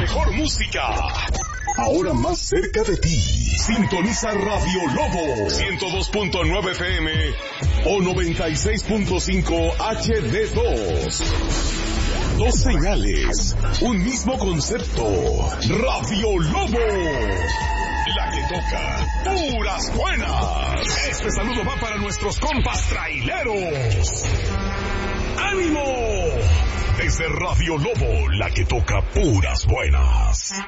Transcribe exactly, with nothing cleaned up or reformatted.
mejor música. Ahora más cerca de ti. Sintoniza Radio Lobo ciento dos punto nueve F M o noventa y seis punto cinco H D dos. Dos señales, un mismo concepto. Radio Lobo, la que toca puras buenas. Este saludo va para nuestros compas traileros. ¡Ánimo! Desde Radio Lobo, la que toca puras buenas.